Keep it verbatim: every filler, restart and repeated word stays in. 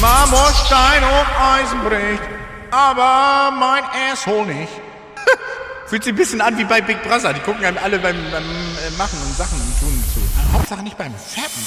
Marmorstein und Eisen bricht, aber mein Asshole nicht. Fühlt sich ein bisschen an wie bei Big Brother. Die gucken einem alle beim, beim äh, Machen und Sachen und Tun zu. Hauptsache nicht beim Fappen.